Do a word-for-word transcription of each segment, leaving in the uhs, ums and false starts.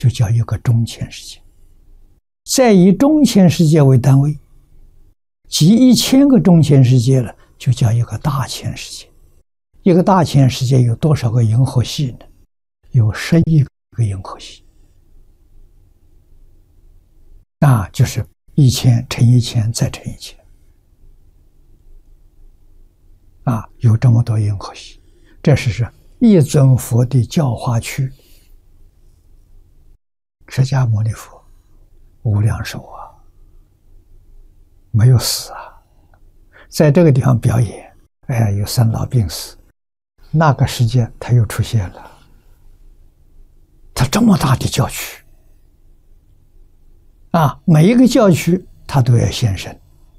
就叫一个中千世界。再以中千世界为单位，集一千个中千世界了，就叫一个大千世界。一个大千世界有多少个银河系呢？有十亿个银河系。那就是一千乘一千再乘一千。啊，有这么多银河系，这是是一尊佛的教化区。释迦牟尼佛无量寿啊，没有死啊，在这个地方表演，哎呀，有生老病死，那个时间他又出现了。他这么大的教区啊，每一个教区他都要现身。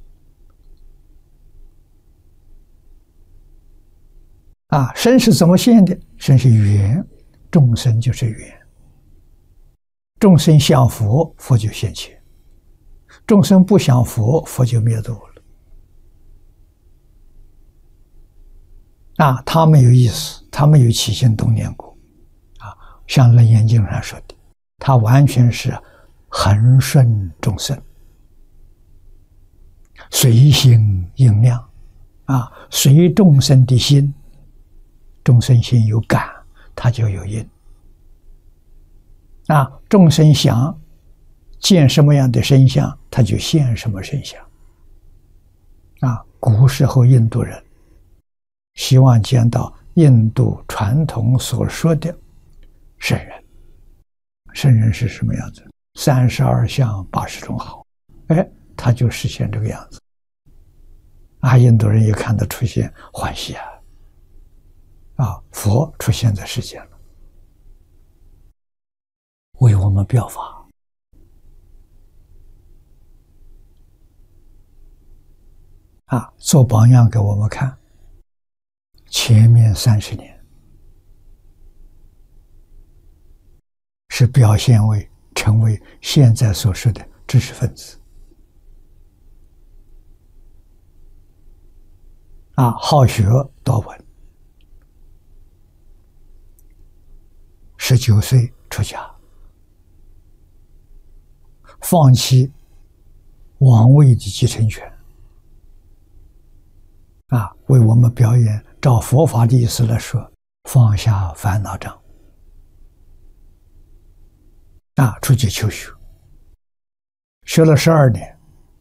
啊，身是怎么现的？身是缘，众生就是缘。众生想佛，佛就现前；众生不想佛，佛就灭度了。啊，他没有意思，他没有起心动念过。啊，像《楞严经》上说的，他完全是恒顺众生，随心应量，啊，随众生的心。众生心有感，它就有因。啊，众生想见什么样的身相，它就现什么身相。啊，古时候印度人希望见到印度传统所说的圣人。圣人是什么样子？三十二相八十种好，哎，他就实现这个样子。啊，印度人一看他出现，欢喜啊！啊，佛出现在世间了，为我们表法。啊，做榜样给我们看。前面三十年是表现为成为现在所说的知识分子。啊，好学多闻。十九岁出家，放弃王位的继承权，啊，为我们表演，照佛法的意思来说，放下烦恼障，啊，出去求学，学了十二年，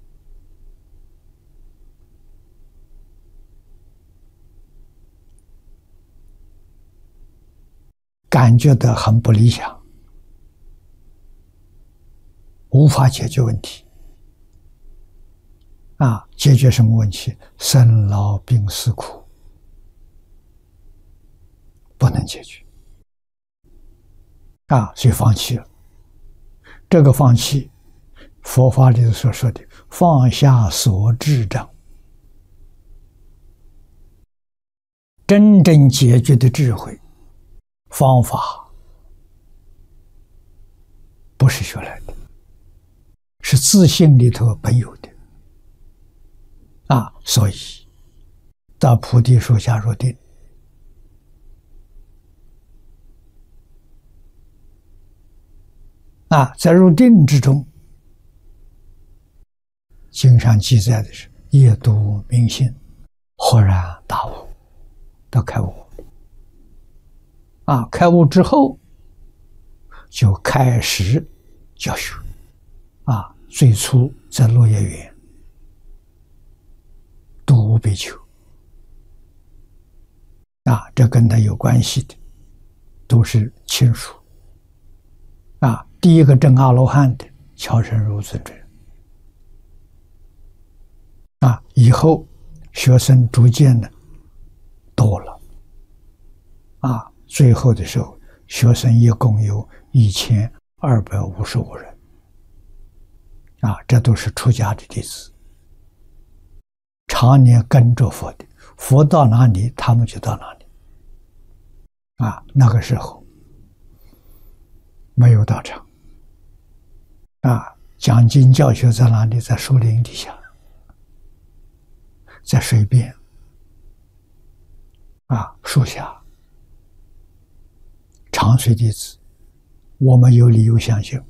感觉到很不理想，无法解决问题。啊，解决什么问题？生老病死苦，不能解决。啊，所以放弃了。这个放弃，佛法里所说的放下所知障，真正解决的智慧方法不是学来的，是自性里头本有的。啊，所以到菩提树下入定，啊，在入定之中，经上记载的是夜读明心，豁然大悟，到开悟。啊，开悟之后就开始教学。啊，最初在落叶园度比丘。啊，这跟他有关系的都是亲属。啊，第一个证阿罗汉的乔神如尊者。啊，以后学生逐渐的多了。啊，最后的时候，学生一共有一千二百五十五人。啊，这都是出家的弟子，常年跟着佛的，佛到哪里，他们就到哪里。啊，那个时候没有道场。啊，讲经教学在哪里？在树林底下，在水边，啊，树下，长随弟子我们有理由相信。